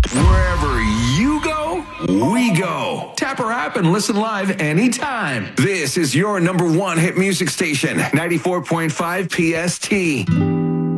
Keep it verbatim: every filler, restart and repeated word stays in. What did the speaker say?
Wherever you go, we go. Tap our app and listen live anytime. This is your number one hit music station, ninety-four point five P S T.